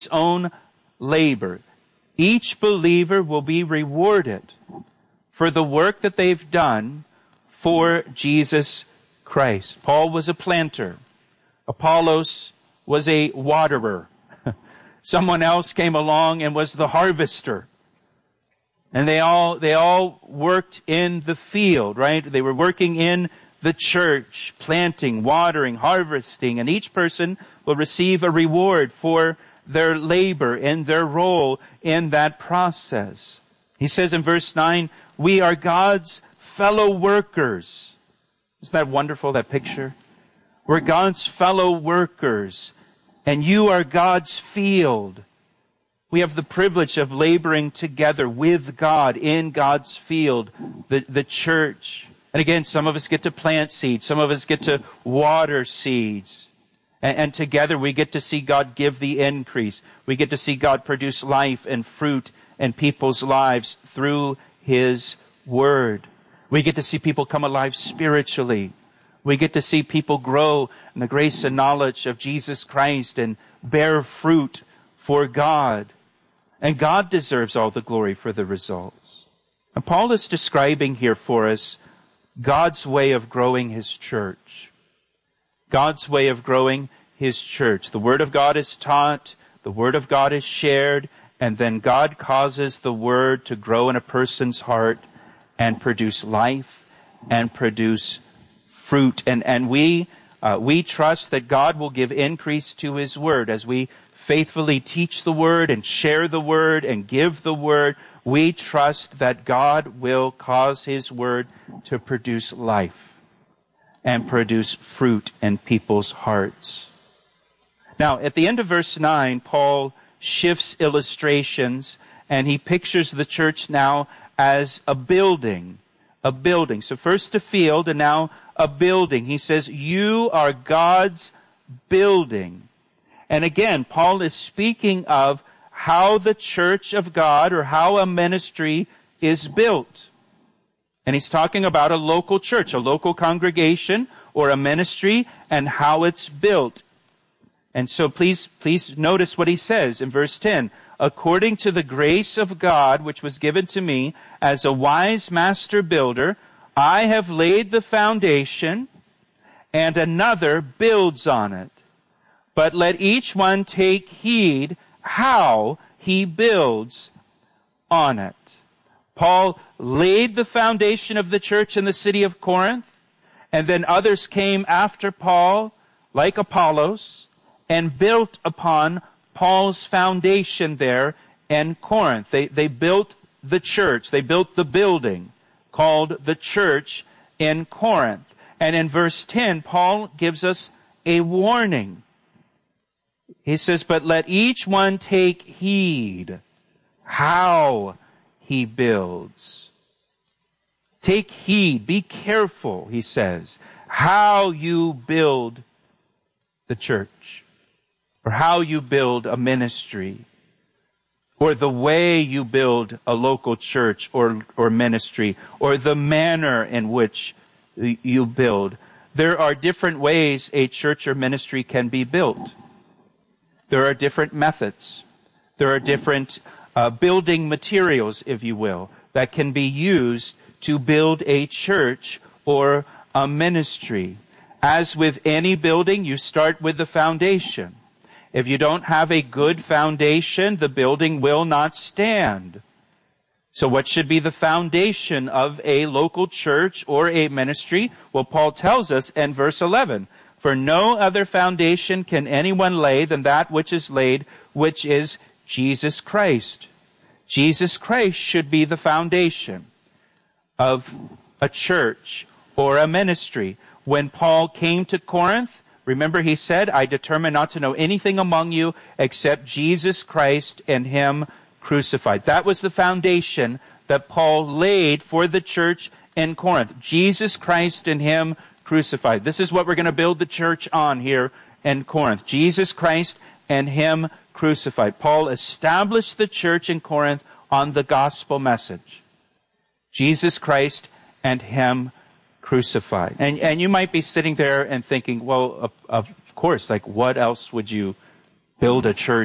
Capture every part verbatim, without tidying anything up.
own labor. Each believer will be rewarded for the work that they've done for Jesus Christ. Paul was a planter. Apollos was a waterer. Someone else came along and was the harvester. And they all, they all worked in the field, right? They were working in the church, planting, watering, harvesting, and each person will receive a reward for their labor and their role in that process. He says in verse nine, we are God's fellow workers. Isn't that wonderful, that picture? We're God's fellow workers, and you are God's field. We have the privilege of laboring together with God in God's field, the, the church. And again, some of us get to plant seeds. Some of us get to water seeds. And, and together we get to see God give the increase. We get to see God produce life and fruit in people's lives through His Word. We get to see people come alive spiritually. We get to see people grow in the grace and knowledge of Jesus Christ and bear fruit for God. And God deserves all the glory for the results. And Paul is describing here for us God's way of growing His church. God's way of growing His church. The Word of God is taught, the Word of God is shared, and then God causes the Word to grow in a person's heart and produce life and produce fruit. And, and we, uh, we trust that God will give increase to His Word as we faithfully teach the Word and share the Word and give the Word. We trust that God will cause His Word to produce life and produce fruit in people's hearts. Now, at the end of verse nine, Paul shifts illustrations and he pictures the church now as a building. A building. So first a field and now a building. He says, you are God's building. And again, Paul is speaking of how the church of God or how a ministry is built. And he's talking about a local church, a local congregation or a ministry and how it's built. And so please, please notice what he says in verse ten. According to the grace of God, which was given to me as a wise master builder, I have laid the foundation and another builds on it. But let each one take heed how he builds on it. Paul laid the foundation of the church in the city of Corinth, and then others came after Paul, like Apollos, and built upon Paul's foundation there in Corinth. They, they built the church. They built the building called the church in Corinth. And in verse ten, Paul gives us a warning. He says, but let each one take heed how he builds. Take heed, be careful, he says, how you build the church, or how you build a ministry, or the way you build a local church or, or ministry, or the manner in which you build. There are different ways a church or ministry can be built. There are different methods. There are different uh, building materials, if you will, that can be used to build a church or a ministry. As with any building, you start with the foundation. If you don't have a good foundation, the building will not stand. So what should be the foundation of a local church or a ministry? Well, Paul tells us in verse eleven, for no other foundation can anyone lay than that which is laid, which is Jesus Christ. Jesus Christ should be the foundation of a church or a ministry. When Paul came to Corinth, remember he said, I determined not to know anything among you except Jesus Christ and Him crucified. That was the foundation that Paul laid for the church in Corinth. Jesus Christ and Him crucified. This is what we're going to build the church on here in Corinth. Jesus Christ and Him crucified. Paul established the church in Corinth on the gospel message. Jesus Christ and Him crucified. And, and you might be sitting there and thinking, well, of, of course, like what else would you build a church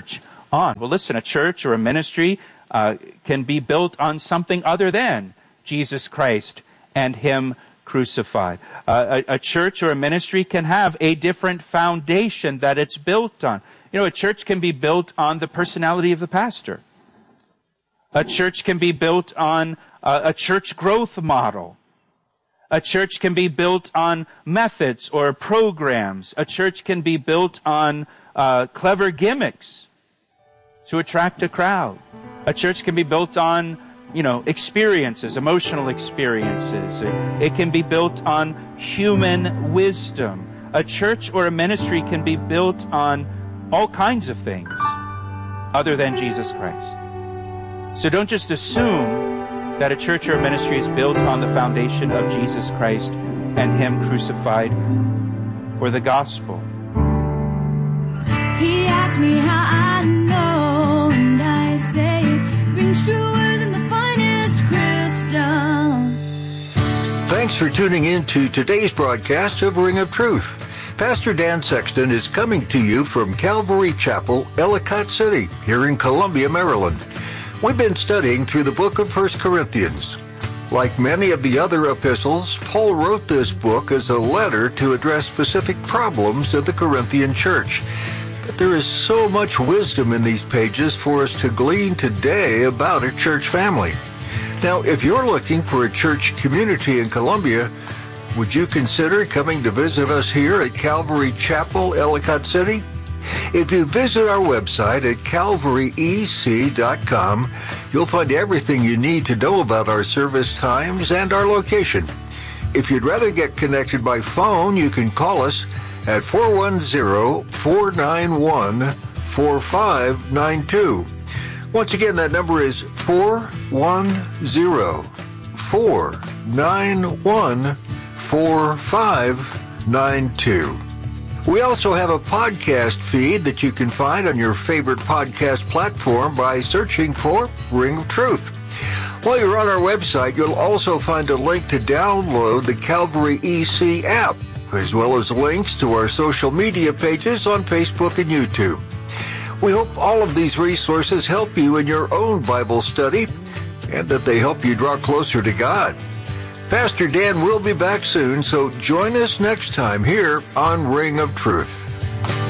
on. Well, listen, a church or a ministry uh, can be built on something other than Jesus Christ and Him crucified. Uh, a, a church or a ministry can have a different foundation that it's built on. You know, a church can be built on the personality of the pastor. A church can be built on uh, a church growth model. A church can be built on methods or programs. A church can be built on uh, clever gimmicks to attract a crowd. A church can be built on, you know, experiences, emotional experiences. It, it can be built on human wisdom. A church or a ministry can be built on all kinds of things other than Jesus Christ. So don't just assume that a church or a ministry is built on the foundation of Jesus Christ and Him crucified or the gospel. He asked me how I know, and I say it rings truer than the finest crystal. Thanks for tuning in to today's broadcast of Ring of Truth. Pastor Dan Sexton is coming to you from Calvary Chapel, Ellicott City, here in Columbia, Maryland. We've been studying through the book of First Corinthians. Like many of the other epistles, Paul wrote this book as a letter to address specific problems of the Corinthian church. But there is so much wisdom in these pages for us to glean today about a church family. Now, if you're looking for a church community in Columbia, would you consider coming to visit us here at Calvary Chapel, Ellicott City? If you visit our website at calvary e c dot com, you'll find everything you need to know about our service times and our location. If you'd rather get connected by phone, you can call us at four one zero, four nine one, four five nine two. Once again, that number is four one zero, four nine one, four five nine two. We also have a podcast feed that you can find on your favorite podcast platform by searching for Ring of Truth. While you're on our website, you'll also find a link to download the Calvary E C app, as well as links to our social media pages on Facebook and YouTube. We hope all of these resources help you in your own Bible study and that they help you draw closer to God. Pastor Dan will be back soon, so join us next time here on Ring of Truth.